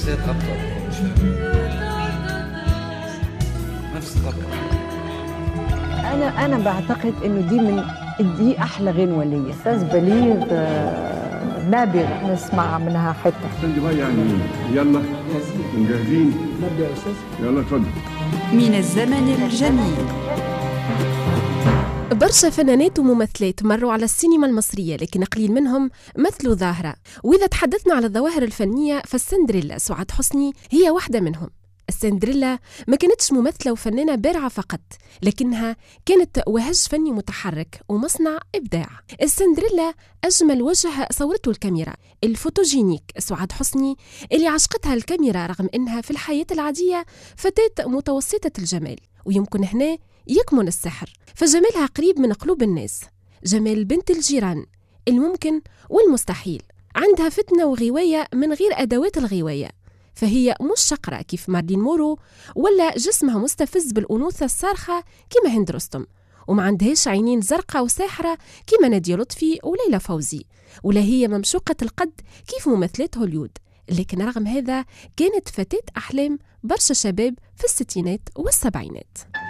بالذات غطوا نفس الغطاء. انا بعتقد انه دي احلى غنوه ليا. استاذ بليغ نابغه نسمع منها حته. عندي بقى يعني يلا جاهزين نبدا يا استاذ. يلا اتفضل. من الزمن الجميل. برشا فنانات وممثلات مروا على السينما المصرية، لكن قليل منهم مثلوا ظاهرة. وإذا تحدثنا على الظواهر الفنية فالسندريلا سعاد حسني هي واحدة منهم. السندريلا ما كانتش ممثلة وفنانة بارعة فقط، لكنها كانت وهج فني متحرك ومصنع إبداع. السندريلا أجمل وجه صورته الكاميرا الفوتوجينيك سعاد حسني اللي عشقتها الكاميرا، رغم إنها في الحياة العادية فتاة متوسطة الجمال. ويمكن هنا يكمن السحر، فجمالها قريب من قلوب الناس، جمال بنت الجيران، الممكن والمستحيل. عندها فتنة وغواية من غير أدوات الغواية، فهي مش شقرة كيف مارلين مورو، ولا جسمها مستفز بالأنوثة الصارخة كما هند رستم، وما عندهاش عينين زرقاء وساحرة كما نادية لطفي وليلى فوزي، ولا هي ممشوقة القد كيف ممثلات هوليود. لكن رغم هذا كانت فتاة أحلام برشا شباب في الستينات والسبعينات.